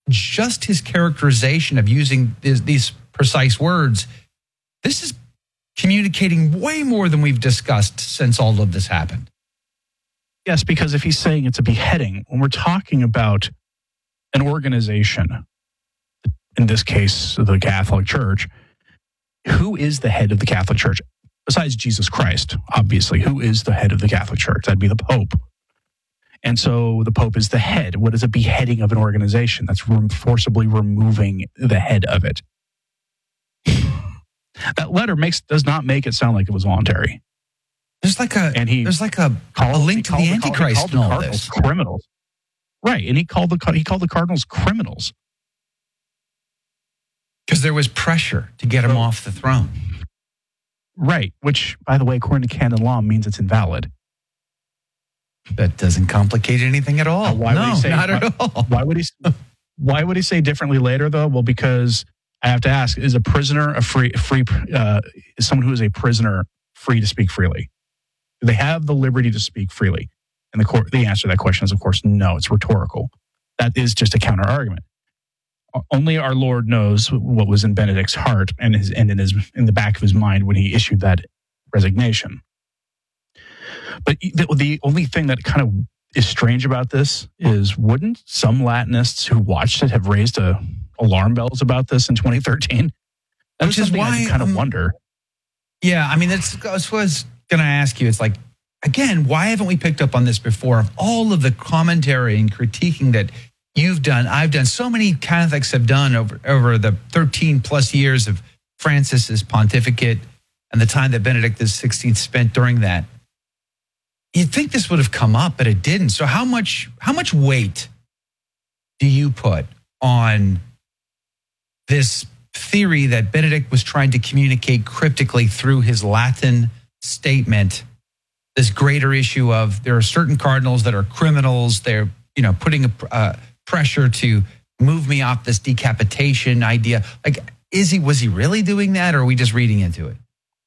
just his characterization of using these precise words, this is communicating way more than we've discussed since all of this happened. Yes, because if he's saying it's a beheading, when we're talking about an organization, in this case, the Catholic Church, who is the head of the Catholic Church? Besides Jesus Christ, obviously, who is the head of the Catholic Church? That'd be the Pope. And so the Pope is the head. What is a beheading of an organization? That's forcibly removing the head of it. That letter does not make it sound like it was voluntary. There's like a link to the Antichrist in all this. Criminals, right? And he called the cardinals criminals because there was pressure to get him off the throne, right? Which, by the way, according to canon law, means it's invalid. That doesn't complicate anything at all. Not at all. Why would he say differently later, though? Well, because I have to ask: is a prisoner is someone who is a prisoner free to speak freely? Do they have the liberty to speak freely? And the answer to that question is, of course, no. It's rhetorical. That is just a counter argument. Only our Lord knows what was in Benedict's heart and in the back of his mind when he issued that resignation. But the only thing that kind of is strange about this is, wouldn't some Latinists who watched it have raised alarm bells about this in 2013? Which is why I kind of wonder. Yeah, I mean, that's what I was going to ask you. It's like, again, why haven't we picked up on this before? Of all of the commentary and critiquing that you've done, I've done, so many Catholics have done over the 13 plus years of Francis's pontificate and the time that Benedict XVI spent during that. You'd think this would have come up, but it didn't. So how much weight do you put on this theory that Benedict was trying to communicate cryptically through his Latin statement, this greater issue of there are certain cardinals that are criminals, they're putting a pressure to move me off this decapitation idea? Like, was he really doing that, or are we just reading into it?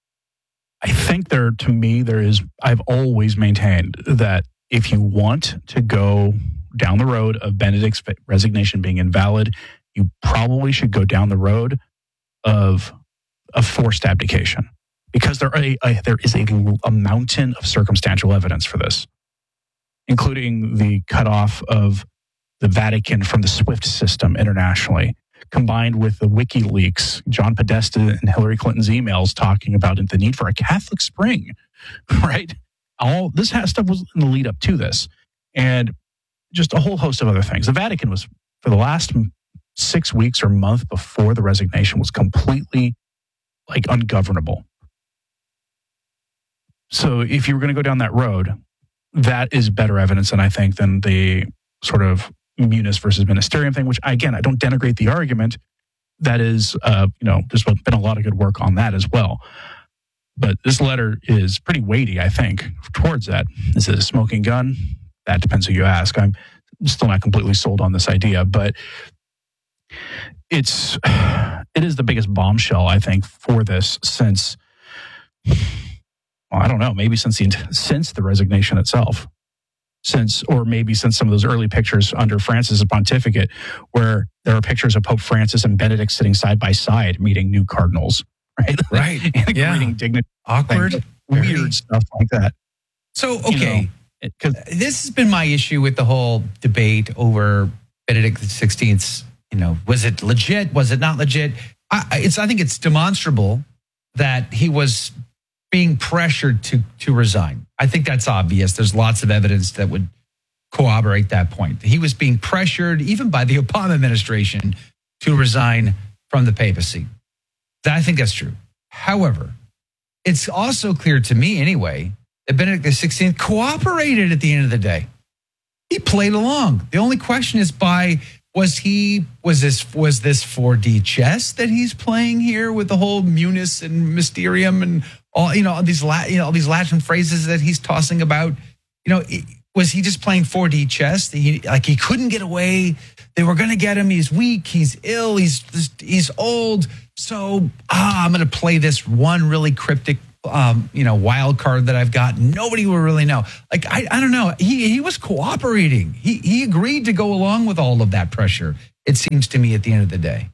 I think I've always maintained that if you want to go down the road of Benedict's resignation being invalid, you probably should go down the road of a forced abdication, because there is a mountain of circumstantial evidence for this, including the cutoff of the Vatican from the SWIFT system internationally, combined with the WikiLeaks, John Podesta and Hillary Clinton's emails talking about the need for a Catholic Spring, right? All this stuff was in the lead up to this, and just a whole host of other things. The Vatican was, for the last 6 weeks or month before the resignation, was completely ungovernable. So if you were going to go down that road, that is better evidence, and I think, than the sort of Munis versus Ministerium thing, which, again, I don't denigrate the argument. That is, there's been a lot of good work on that as well. But this letter is pretty weighty, I think, towards that. Is it a smoking gun? That depends who you ask. I'm still not completely sold on this idea, but it is the biggest bombshell, I think, for this since, I don't know, maybe since the resignation itself. Or maybe since some of those early pictures under Francis's pontificate, where there are pictures of Pope Francis and Benedict sitting side by side, meeting new cardinals, right? Right. And greeting dignity. Awkward. Weird stuff like that. So, okay. This has been my issue with the whole debate over Benedict XVI's, was it legit? Was it not legit? I think it's demonstrable that he was being pressured to resign. I think that's obvious. There's lots of evidence that would corroborate that point. He was being pressured, even by the Obama administration, to resign from the papacy. I think that's true. However, it's also clear to me anyway that Benedict XVI cooperated at the end of the day. He played along. The only question is was this 4D chess that he's playing here with the whole Munis and Mysterium and all these Latin phrases that he's tossing about? Was he just playing 4D chess? He couldn't get away. They were going to get him. He's weak. He's ill. He's old. So I'm going to play this one really cryptic, wild card that I've got. Nobody will really know. I don't know. He was cooperating. He agreed to go along with all of that pressure. it seems to me at the end of the day.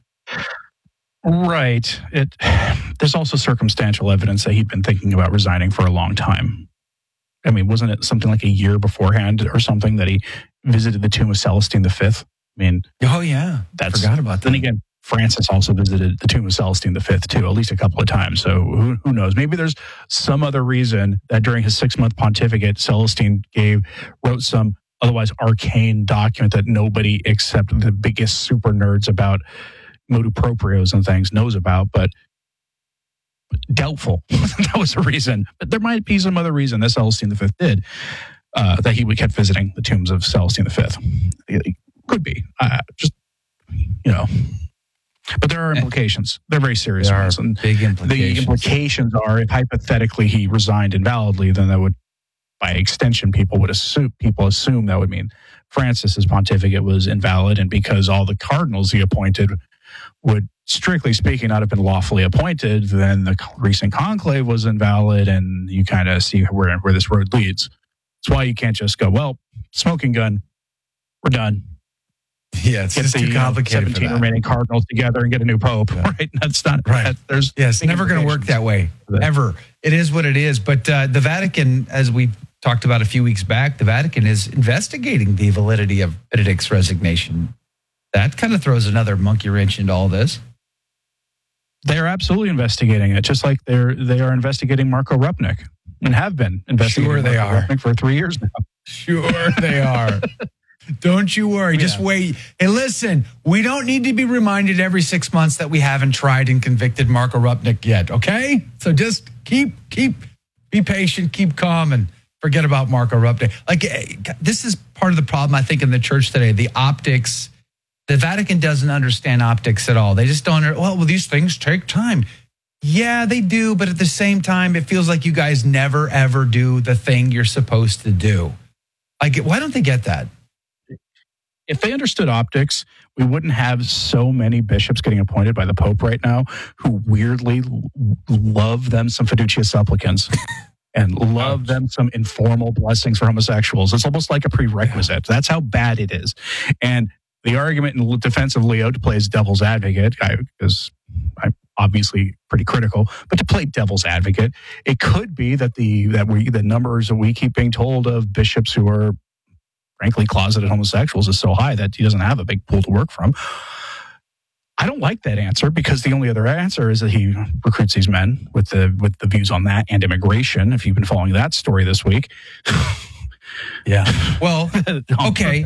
Right. There's also circumstantial evidence that he'd been thinking about resigning for a long time. I mean, wasn't it something like a year beforehand or something that he visited the tomb of Celestine V? I mean, oh yeah, forgot about that. Then again, Francis also visited the tomb of Celestine V too, at least a couple of times. So who knows? Maybe there's some other reason that during his 6-month pontificate, Celestine wrote some otherwise arcane document that nobody except the biggest super nerds about motu proprios and things knows about, but doubtful. That was a reason. But there might be some other reason that Celestine V did, that he kept visiting the tombs of Celestine V. It could be. Just, you know. But there are implications. They're very serious ones. And big implications. The implications are, if hypothetically he resigned invalidly, then that would, by extension, people assume that would mean Francis's pontificate was invalid, and because all the cardinals he appointed would, strictly speaking, not have been lawfully appointed, then the recent conclave was invalid, and you kind of see where this road leads. That's why you can't just go, well, smoking gun, we're done. Yeah, it's just too complicated. 17 remaining cardinals together and get a new pope, right? That's not right. It's never going to work that way, ever. It is what it is. But the Vatican, as we talked about a few weeks back, the Vatican is investigating the validity of Benedict's resignation. That kind of throws another monkey wrench into all this. They're absolutely investigating it, just like they are investigating Marco Rupnik and have been investigating Rupnik for 3 years now. Sure they are. Don't you worry. Just wait. Hey, listen, we don't need to be reminded every 6 months that we haven't tried and convicted Marco Rupnik yet, okay? So just be patient, keep calm, and forget about Marco Rupnik. Like, this is part of the problem, I think, in the church today. The optics, the Vatican doesn't understand optics at all. They just don't, well, these things take time. Yeah, they do, but at the same time, it feels like you guys never, ever do the thing you're supposed to do. Like, why don't they get that? If they understood optics, we wouldn't have so many bishops getting appointed by the Pope right now who weirdly love them some fiducia supplicans and love them some informal blessings for homosexuals. It's almost like a prerequisite. That's how bad it is. And the argument in defense of Leo, to play as devil's advocate, because I'm obviously pretty critical, but to play devil's advocate, it could be that the numbers that we keep being told of bishops who are frankly closeted homosexuals is so high that he doesn't have a big pool to work from. I don't like that answer, because the only other answer is that he recruits these men with the views on that and immigration, if you've been following that story this week. Yeah. Well, okay.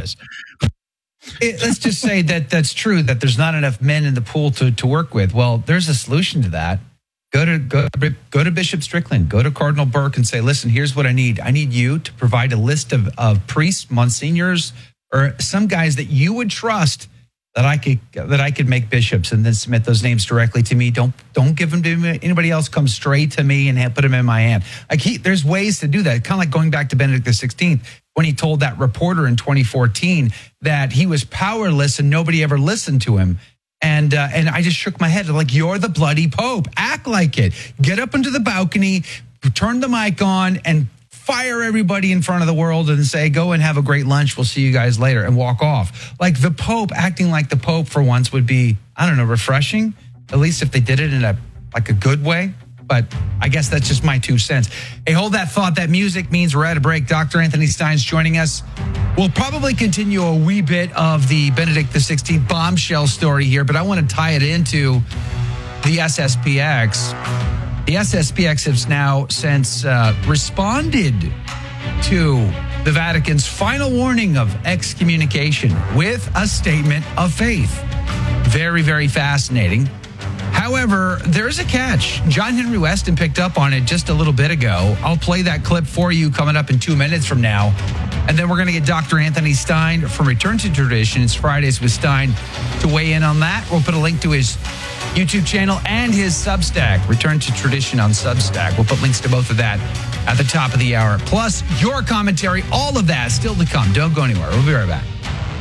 Let's just say that that's true, that there's not enough men in the pool to work with. Well, there's a solution to that. Go to Bishop Strickland, go to Cardinal Burke and say, listen, here's what I need. I need you to provide a list of priests, monsignors, or some guys that you would trust that I could make bishops, and then submit those names directly to me. Don't give them to anybody else. Come straight to me and put them in my hand. Like there's ways to do that. Kind of like going back to Benedict XVI when he told that reporter in 2014 that he was powerless and nobody ever listened to him. And I just shook my head like, you're the bloody Pope. Act like it. Get up into the balcony, turn the mic on, and fire everybody in front of the world and say, go and have a great lunch. We'll see you guys later, and walk off. Like the Pope, acting like the Pope for once would be, I don't know, refreshing. At least if they did it in a good way. But I guess that's just my 2 cents. Hey, hold that thought. That music means we're at a break. Dr. Anthony Stein's joining us. We'll probably continue a wee bit of the Benedict XVI bombshell story here, but I want to tie it into the SSPX. The SSPX has now since responded to the Vatican's final warning of excommunication with a statement of faith. Very, very fascinating. However, there's a catch. John Henry Weston picked up on it just a little bit ago. I'll play that clip for you coming up in 2 minutes from now. And then we're going to get Dr. Anthony Stein from Return to Tradition. It's Fridays with Stein to weigh in on that. We'll put a link to his YouTube channel and his Substack, Return to Tradition on Substack. We'll put links to both of that at the top of the hour. Plus, your commentary, all of that still to come. Don't go anywhere. We'll be right back.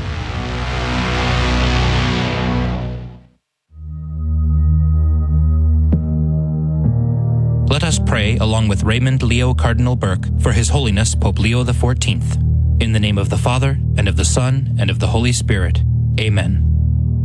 Let us pray along with Raymond Leo Cardinal Burke for His Holiness Pope Leo XIV. In the name of the Father, and of the Son, and of the Holy Spirit. Amen.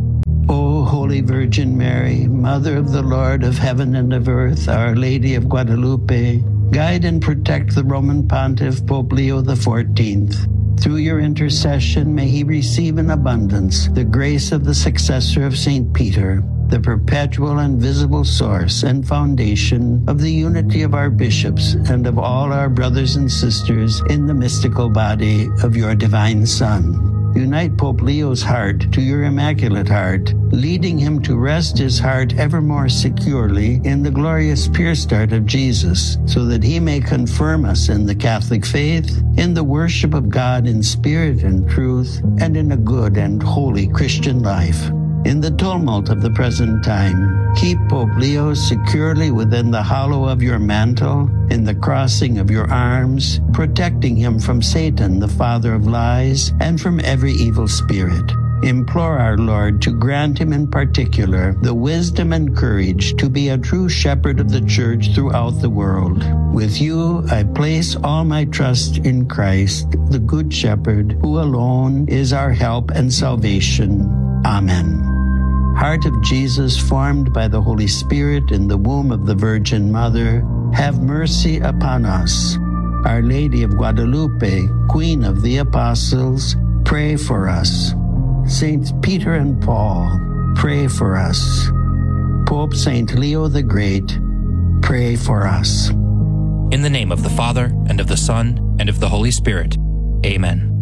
Holy Virgin Mary, Mother of the Lord of heaven and of earth, Our Lady of Guadalupe, guide and protect the Roman Pontiff Pope Leo XIV. Through your intercession, may he receive in abundance the grace of the successor of St. Peter, the perpetual and visible source and foundation of the unity of our bishops and of all our brothers and sisters in the mystical body of your divine Son. Unite Pope Leo's heart to your Immaculate Heart, leading him to rest his heart ever more securely in the glorious pure start of Jesus, so that he may confirm us in the Catholic faith, in the worship of God in spirit and truth, and in a good and holy Christian life. In the tumult of the present time, keep Pope Leo securely within the hollow of your mantle, in the crossing of your arms, protecting him from Satan, the father of lies, and from every evil spirit. Implore our Lord to grant him in particular the wisdom and courage to be a true shepherd of the church throughout the world. With you, I place all my trust in Christ, the Good Shepherd, who alone is our help and salvation. Amen. Heart of Jesus, formed by the Holy Spirit in the womb of the Virgin Mother, have mercy upon us. Our Lady of Guadalupe, Queen of the Apostles, pray for us. Saints Peter and Paul, pray for us. Pope Saint Leo the Great, pray for us. In the name of the Father, and of the Son, and of the Holy Spirit. Amen.